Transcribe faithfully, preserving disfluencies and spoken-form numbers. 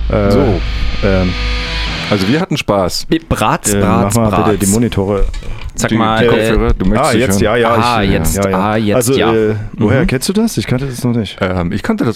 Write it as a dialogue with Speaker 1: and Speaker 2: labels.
Speaker 1: Äh,
Speaker 2: So.
Speaker 1: Ähm,
Speaker 2: Also wir hatten Spaß.
Speaker 3: Bratz,
Speaker 1: äh,
Speaker 3: Bratz,
Speaker 1: mach mal
Speaker 3: Bratz.
Speaker 1: bitte die Monitore.
Speaker 3: Sag
Speaker 2: die,
Speaker 3: mal,
Speaker 2: die
Speaker 3: äh,
Speaker 2: Kopfhörer, du möchtest
Speaker 1: Ah,
Speaker 2: dich
Speaker 1: jetzt,
Speaker 2: hören.
Speaker 1: ja, ja.
Speaker 3: Ah,
Speaker 1: ich,
Speaker 3: jetzt,
Speaker 1: ja, ja.
Speaker 3: ah, jetzt,
Speaker 1: also,
Speaker 3: ja.
Speaker 1: äh, woher
Speaker 3: Mhm.
Speaker 1: kennst du das? Ich kannte das noch nicht.
Speaker 2: Ähm, ich kannte das